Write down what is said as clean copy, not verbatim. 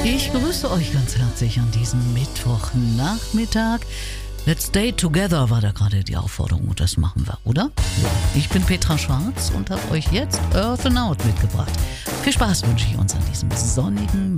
Ich grüße euch ganz herzlich an diesem Mittwochnachmittag. Let's stay together war da gerade die Aufforderung und das machen wir, oder? Ja. Ich bin Petra Schwarz und habe euch jetzt Earth and Out mitgebracht. Viel Spaß wünsche ich uns an diesem sonnigen